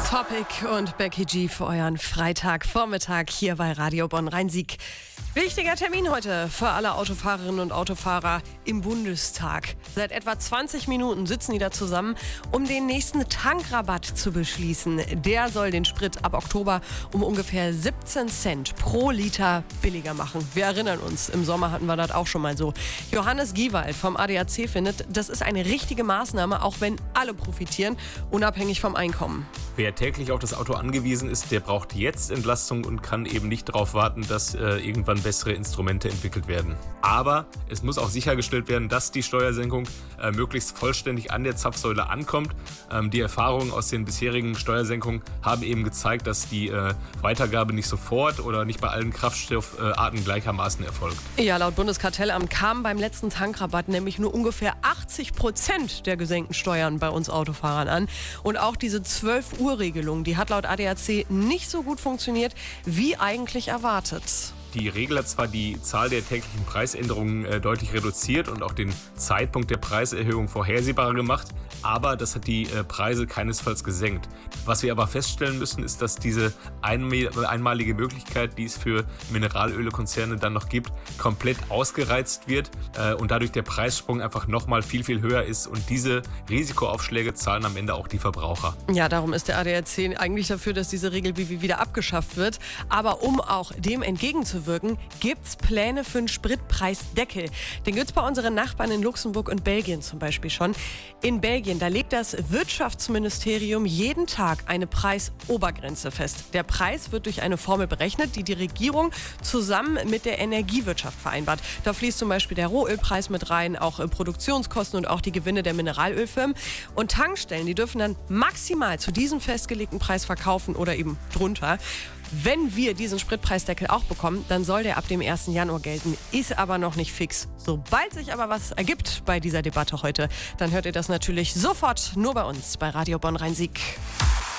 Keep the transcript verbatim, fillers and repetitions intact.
Topic und Becky G für euren Freitagvormittag hier bei Radio Bonn Rhein-Sieg. Wichtiger Termin heute für alle Autofahrerinnen und Autofahrer im Bundestag. Seit etwa zwanzig Minuten sitzen die da zusammen, um den nächsten Tankrabatt zu beschließen. Der soll den Sprit ab Oktober um ungefähr siebzehn Cent pro Liter billiger machen. Wir erinnern uns, im Sommer hatten wir das auch schon mal so. Johannes Giewald vom A D A C findet, das ist eine richtige Maßnahme, auch wenn alle profitieren, unabhängig vom Einkommen. Wer täglich auf das Auto angewiesen ist, der braucht jetzt Entlastung und kann eben nicht darauf warten, dass äh, irgendwann bessere Instrumente entwickelt werden. Aber es muss auch sichergestellt werden, dass die Steuersenkung äh, möglichst vollständig an der Zapfsäule ankommt. Ähm, die Erfahrungen aus den bisherigen Steuersenkungen haben eben gezeigt, dass die äh, Weitergabe nicht sofort oder nicht bei allen Kraftstoffarten gleichermaßen erfolgt. Ja, laut Bundeskartellamt kamen beim letzten Tankrabatt nämlich nur ungefähr achtzig Prozent der gesenkten Steuern bei uns Autofahrern an. Und auch diese zwölf Uhr Regelung, die hat laut A D A C nicht so gut funktioniert, wie eigentlich erwartet. Die Regel hat zwar die Zahl der täglichen Preisänderungen äh, deutlich reduziert und auch den Zeitpunkt der Preiserhöhung vorhersehbarer gemacht, aber das hat die äh, Preise keinesfalls gesenkt. Was wir aber feststellen müssen, ist, dass diese einmalige Möglichkeit, die es für Mineralölkonzerne dann noch gibt, komplett ausgereizt wird äh, und dadurch der Preissprung einfach nochmal viel, viel höher ist und diese Risikoaufschläge zahlen am Ende auch die Verbraucher. Ja, darum ist der A D A C eigentlich dafür, dass diese Regel wieder abgeschafft wird. Aber um auch dem entgegenzuwirken, gibt es Pläne für einen Spritpreisdeckel. Den gibt es bei unseren Nachbarn in Luxemburg und Belgien zum Beispiel schon. In Belgien, da legt das Wirtschaftsministerium jeden Tag eine Preisobergrenze fest. Der Preis wird durch eine Formel berechnet, die die Regierung zusammen mit der Energiewirtschaft vereinbart. Da fließt zum Beispiel der Rohölpreis mit rein, auch Produktionskosten und auch die Gewinne der Mineralölfirmen. Und Tankstellen, die dürfen dann maximal zu diesem festgelegten Preis verkaufen oder eben drunter. Wenn wir diesen Spritpreisdeckel auch bekommen, dann soll der ab dem ersten Januar gelten. Ist aber noch nicht fix. Sobald sich aber was ergibt bei dieser Debatte heute, dann hört ihr das natürlich sofort nur bei uns bei Radio Bonn Rhein-Sieg.